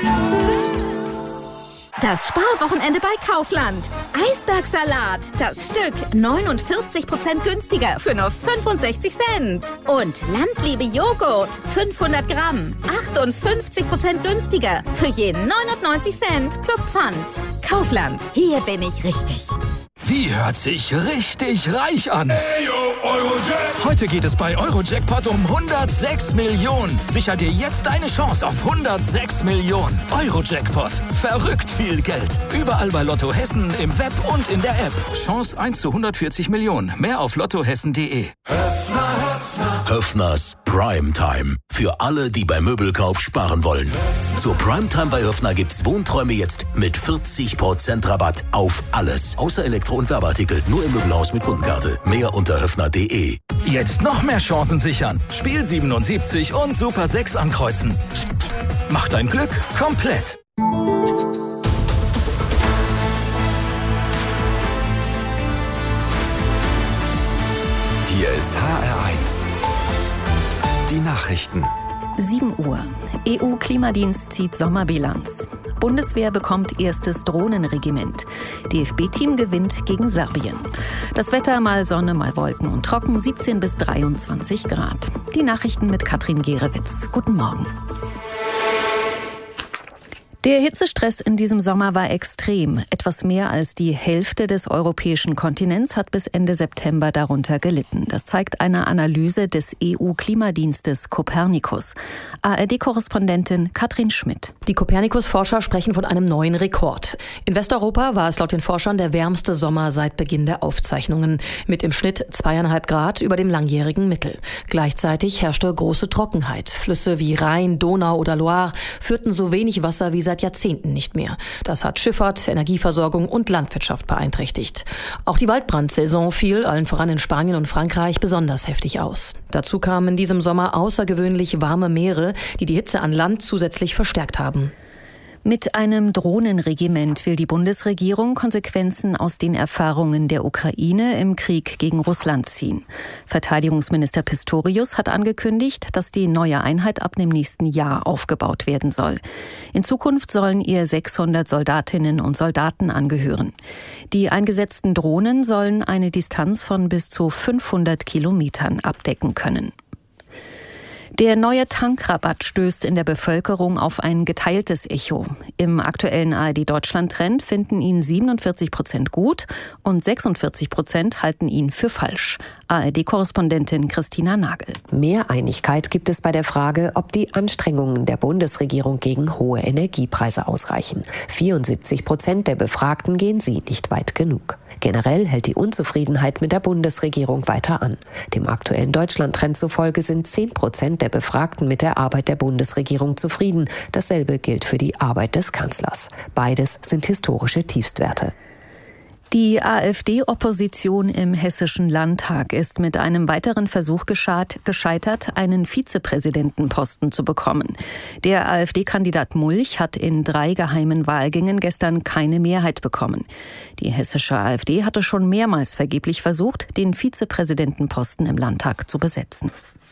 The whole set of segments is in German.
Das Sparwochenende bei Kaufland. Eisbergsalat, das Stück 49% günstiger für nur 65 Cent. Und Landliebe Joghurt, 500 Gramm, 58% günstiger für je 99 Cent plus Pfand. Kaufland, hier bin ich richtig. Wie hört sich richtig reich an? Heute geht es bei Eurojackpot um 106 Millionen. Sicher dir jetzt deine Chance auf 106 Millionen. Eurojackpot. Verrückt viel Geld. Überall bei Lotto Hessen, im Web und in der App. Chance 1 zu 140 Millionen. Mehr auf lottohessen.de. Höffners Primetime. Für alle, die beim Möbelkauf sparen wollen. Zur Primetime bei Höffner gibt's Wohnträume jetzt mit 40% Rabatt auf alles. Außer Elektro- und Werbeartikel. Nur im Möbelhaus mit Kundenkarte. Mehr unter höffner.de. Jetzt noch mehr Chancen sichern. Spiel 77 und Super 6 ankreuzen. Mach dein Glück komplett. Hier ist HR1. Die Nachrichten. 7 Uhr. EU-Klimadienst zieht Sommerbilanz. Bundeswehr bekommt erstes Drohnenregiment. DFB-Team gewinnt gegen Serbien. Das Wetter mal Sonne, mal Wolken und trocken, 17 bis 23 Grad. Die Nachrichten mit Katrin Gerewitz. Guten Morgen. Der Hitzestress in diesem Sommer war extrem. Etwas mehr als die Hälfte des europäischen Kontinents hat bis Ende September darunter gelitten. Das zeigt eine Analyse des EU-Klimadienstes Copernicus. ARD-Korrespondentin Katrin Schmidt. Die Copernicus-Forscher sprechen von einem neuen Rekord. In Westeuropa war es laut den Forschern der wärmste Sommer seit Beginn der Aufzeichnungen. Mit im Schnitt 2,5 Grad über dem langjährigen Mittel. Gleichzeitig herrschte große Trockenheit. Flüsse wie Rhein, Donau oder Loire führten so wenig Wasser wie seit Jahrzehnten nicht mehr. Das hat Schifffahrt, Energieversorgung und Landwirtschaft beeinträchtigt. Auch die Waldbrandsaison fiel, allen voran in Spanien und Frankreich, besonders heftig aus. Dazu kamen in diesem Sommer außergewöhnlich warme Meere, die Hitze an Land zusätzlich verstärkt haben. Mit einem Drohnenregiment will die Bundesregierung Konsequenzen aus den Erfahrungen der Ukraine im Krieg gegen Russland ziehen. Verteidigungsminister Pistorius hat angekündigt, dass die neue Einheit ab dem nächsten Jahr aufgebaut werden soll. In Zukunft sollen ihr 600 Soldatinnen und Soldaten angehören. Die eingesetzten Drohnen sollen eine Distanz von bis zu 500 Kilometern abdecken können. Der neue Tankrabatt stößt in der Bevölkerung auf ein geteiltes Echo. Im aktuellen ARD-Deutschland-Trend finden ihn 47% gut und 46% halten ihn für falsch. ARD-Korrespondentin Christina Nagel. Mehr Einigkeit gibt es bei der Frage, ob die Anstrengungen der Bundesregierung gegen hohe Energiepreise ausreichen. 74% der Befragten gehen sie nicht weit genug. Generell hält die Unzufriedenheit mit der Bundesregierung weiter an. Dem aktuellen Deutschland-Trend zufolge sind 10% der Befragten mit der Arbeit der Bundesregierung zufrieden. Dasselbe gilt für die Arbeit des Kanzlers. Beides sind historische Tiefstwerte. Die AfD-Opposition im Hessischen Landtag ist mit einem weiteren Versuch gescheitert, einen Vizepräsidentenposten zu bekommen. Der AfD-Kandidat Mulch hat in 3 geheimen Wahlgängen gestern keine Mehrheit bekommen. Die hessische AfD hatte schon mehrmals vergeblich versucht, den Vizepräsidentenposten im Landtag zu besetzen.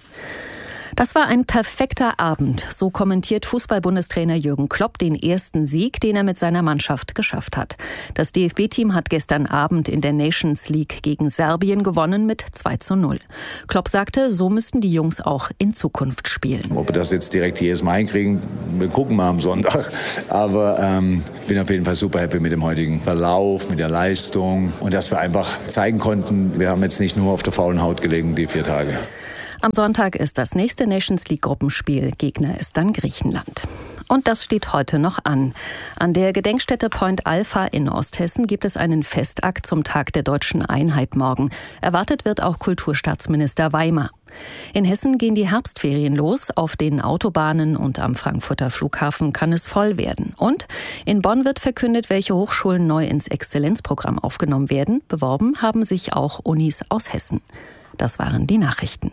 Das war ein perfekter Abend, so kommentiert Fußball-Bundestrainer Jürgen Klopp den ersten Sieg, den er mit seiner Mannschaft geschafft hat. Das DFB-Team hat gestern Abend in der Nations League gegen Serbien gewonnen mit 2:0. Klopp sagte, so müssten die Jungs auch in Zukunft spielen. Ob wir das jetzt direkt jedes Mal hinkriegen, wir gucken mal am Sonntag. Aber ich bin auf jeden Fall super happy mit dem heutigen Verlauf, mit der Leistung und dass wir einfach zeigen konnten, wir haben jetzt nicht nur auf der faulen Haut gelegen die 4 Tage. Am Sonntag ist das nächste Nations League Gruppenspiel. Gegner ist dann Griechenland. Und das steht heute noch an. An der Gedenkstätte Point Alpha in Osthessen gibt es einen Festakt zum Tag der deutschen Einheit morgen. Erwartet wird auch Kulturstaatsminister Weimer. In Hessen gehen die Herbstferien los. Auf den Autobahnen und am Frankfurter Flughafen kann es voll werden. Und in Bonn wird verkündet, welche Hochschulen neu ins Exzellenzprogramm aufgenommen werden. Beworben haben sich auch Unis aus Hessen. Das waren die Nachrichten.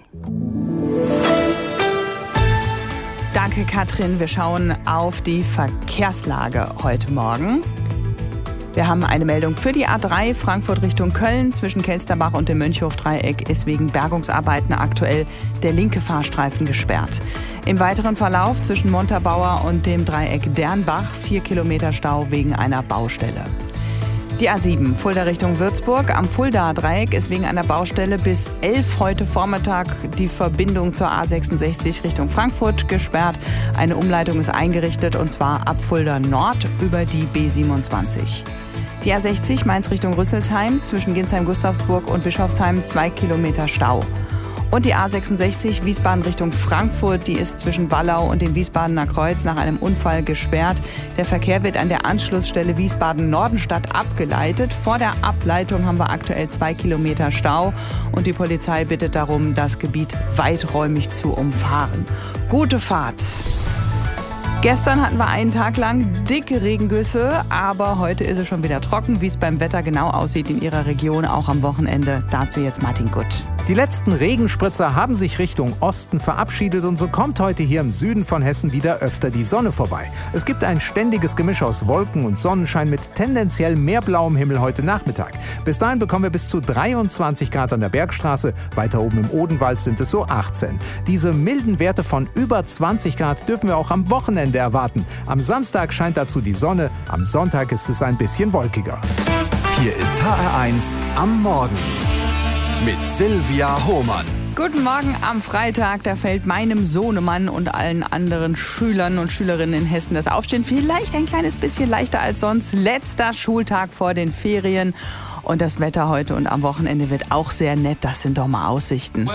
Danke, Katrin. Wir schauen auf die Verkehrslage heute Morgen. Wir haben eine Meldung für die A3 Frankfurt Richtung Köln. Zwischen Kelsterbach und dem Mönchhofdreieck ist wegen Bergungsarbeiten aktuell der linke Fahrstreifen gesperrt. Im weiteren Verlauf zwischen Montabaur und dem Dreieck Dernbach 4 Kilometer Stau wegen einer Baustelle. Die A7 Fulda Richtung Würzburg. Am Fuldaer Dreieck ist wegen einer Baustelle bis 11 heute Vormittag die Verbindung zur A66 Richtung Frankfurt gesperrt. Eine Umleitung ist eingerichtet und zwar ab Fulda Nord über die B27. Die A60 Mainz Richtung Rüsselsheim zwischen Ginsheim-Gustavsburg und Bischofsheim 2 Kilometer Stau. Und die A66 Wiesbaden Richtung Frankfurt, die ist zwischen Wallau und dem Wiesbadener Kreuz nach einem Unfall gesperrt. Der Verkehr wird an der Anschlussstelle Wiesbaden-Nordenstadt abgeleitet. Vor der Ableitung haben wir aktuell 2 Kilometer Stau und die Polizei bittet darum, das Gebiet weiträumig zu umfahren. Gute Fahrt! Gestern hatten wir einen Tag lang dicke Regengüsse, aber heute ist es schon wieder trocken. Wie es beim Wetter genau aussieht in Ihrer Region, auch am Wochenende, dazu jetzt Martin Gutt. Die letzten Regenspritzer haben sich Richtung Osten verabschiedet und so kommt heute hier im Süden von Hessen wieder öfter die Sonne vorbei. Es gibt ein ständiges Gemisch aus Wolken und Sonnenschein mit tendenziell mehr blauem Himmel heute Nachmittag. Bis dahin bekommen wir bis zu 23 Grad an der Bergstraße, weiter oben im Odenwald sind es so 18. Diese milden Werte von über 20 Grad dürfen wir auch am Wochenende erwarten. Am Samstag scheint dazu die Sonne, am Sonntag ist es ein bisschen wolkiger. Hier ist HR1 am Morgen mit Silvia Hohmann. Guten Morgen am Freitag. Da fällt meinem Sohnemann und allen anderen Schülern und Schülerinnen in Hessen das Aufstehen vielleicht ein kleines bisschen leichter als sonst. Letzter Schultag vor den Ferien. Und das Wetter heute und am Wochenende wird auch sehr nett. Das sind doch mal Aussichten.